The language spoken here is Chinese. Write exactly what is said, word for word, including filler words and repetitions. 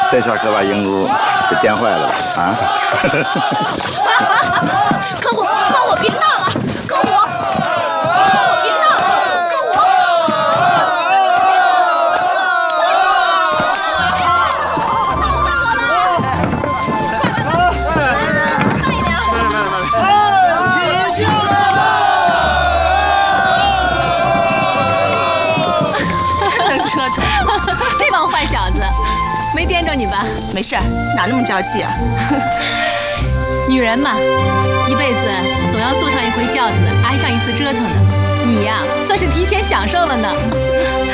这下可把英珠给颠坏了啊！ 可我把我别闹了，可我把我别闹了，可我。 真能折腾！ 这帮坏小子，没颠着你吧？ 没事儿，哪那么娇气啊？ 女人嘛，一辈子总要坐上一回轿子，挨上一次折腾的。你呀，算是提前享受了呢。